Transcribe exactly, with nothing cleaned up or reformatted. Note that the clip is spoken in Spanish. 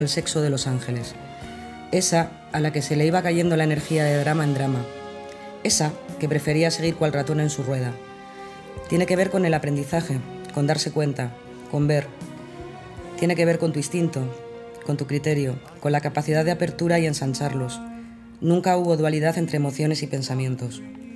el sexo de los ángeles. Esa a la que se le iba cayendo la energía de drama en drama. Esa que prefería seguir cual ratón en su rueda. Tiene que ver con el aprendizaje, con darse cuenta, con ver. Tiene que ver con tu instinto, con tu criterio, con la capacidad de apertura y ensancharlos. Nunca hubo dualidad entre emociones y pensamientos.